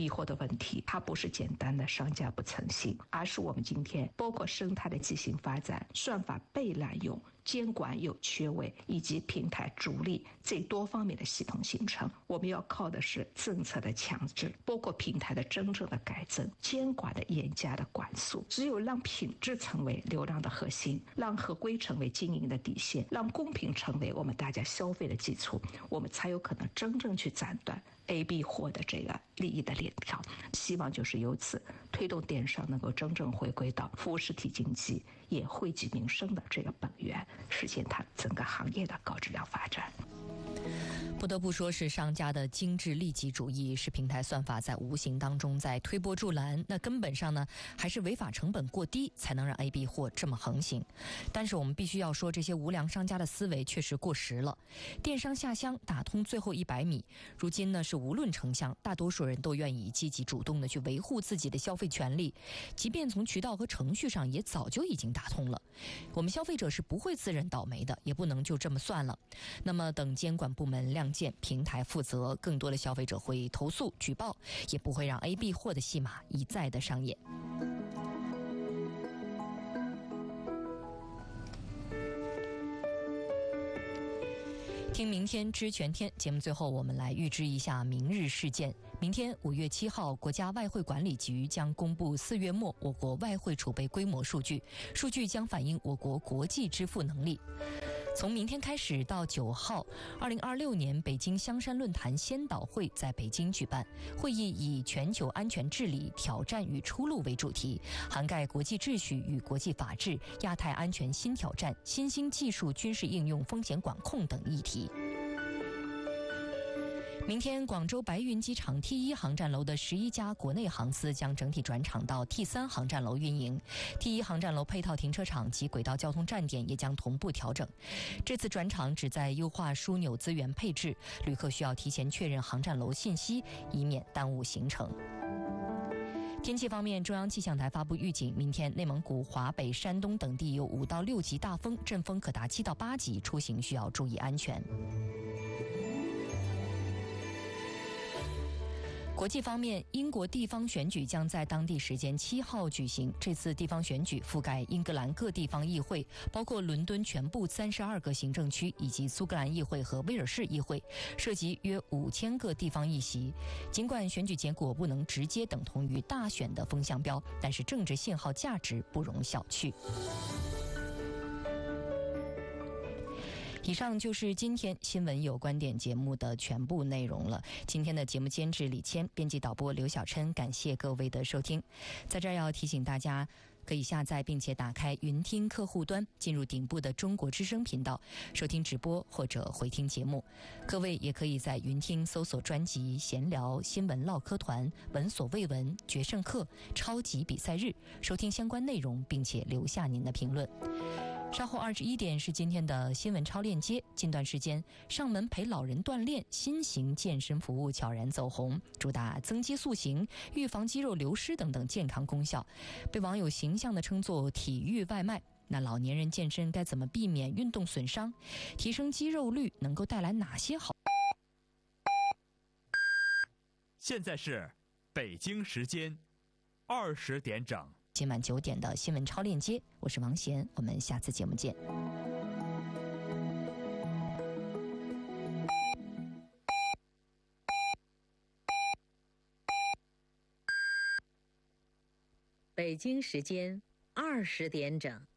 AB 货的问题，它不是简单的商家不诚信，而是我们今天包括生态的畸形发展、算法被滥用、监管有缺位以及平台逐利这多方面的系统形成。我们要靠的是政策的强制，包括平台的真正的改正、监管的严加的管束。只有让品质成为流量的核心，让合规成为经营的底线，让公平成为我们大家消费的基础，我们才有可能真正去斩断 AB 货的这个利益的链条。希望就是由此推动电商能够真正回归到服务实体经济，也惠及民生的这个本源，实现它整个行业的高质量发展。 不得不说是商家的精致利己主义，是平台算法在无形当中在推波助澜。那根本上呢，还是违法成本过低，才能让 AB 货这么横行。但是我们必须要说，这些无良商家的思维确实过时了。电商下乡打通最后100米，如今呢是无论城乡，大多数人都愿意积极主动的去维护自己的消费权利，即便从渠道和程序上也早就已经打通了。我们消费者是不会自认倒霉的，也不能就这么算了。那么等监管部门亮剑，平台负责，更多的消费者会投诉举报，也不会让 AB 货的戏码一再的上演。听明天知全天节目，最后我们来预知一下明日事件。明天5月7号，国家外汇管理局将公布4月末我国外汇储备规模数据，数据将反映我国国际支付能力。从明天开始到9号，2026年北京香山论坛先导会在北京举办。会议以全球安全治理挑战与出路为主题，涵盖国际秩序与国际法治、亚太安全新挑战、新兴技术军事应用风险管控等议题。明天，广州白云机场 T1 航站楼的11家国内航司将整体转场到 T3 航站楼运营。T1 航站楼配套停车场及轨道交通站点也将同步调整。这次转场旨在优化枢纽资源配置，旅客需要提前确认航站楼信息，以免耽误行程。天气方面，中央气象台发布预警，明天内蒙古、华北、山东等地有5到6级大风，阵风可达7到8级，出行需要注意安全。国际方面，英国地方选举将在当地时间7号举行。这次地方选举覆盖英格兰各地方议会，包括伦敦全部32个行政区以及苏格兰议会和威尔士议会，涉及约5000个地方议席。尽管选举结果不能直接等同于大选的风向标，但是政治信号价值不容小觑。以上就是今天新闻有观点节目的全部内容了。今天的节目监制李谦，编辑导播刘小琛，感谢各位的收听。在这儿要提醒大家，可以下载并且打开云听客户端，进入顶部的中国之声频道，收听直播或者回听节目。各位也可以在云听搜索专辑闲聊、新闻唠嗑团、闻所未闻、决胜课、超级比赛日，收听相关内容并且留下您的评论。稍后21点是今天的新闻超链接。近段时间，上门陪老人锻炼新型健身服务悄然走红，主打增肌塑形、预防肌肉流失等等健康功效，被网友形象地称作体育外卖。那老年人健身该怎么避免运动损伤？提升肌肉率能够带来哪些好？ 现在是北京时间20点整。 今晚9点的新闻超链接，我是王贤，我们下次节目见。 北京时间20点整。